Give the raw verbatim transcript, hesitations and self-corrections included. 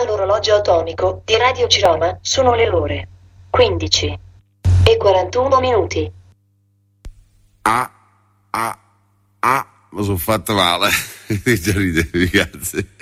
Dall'orologio atomico di Radio Ciroma sono le ore quindici e quarantuno minuti. Ah, ah, ah, mi sono fatto male. Già ridevi, cazzo.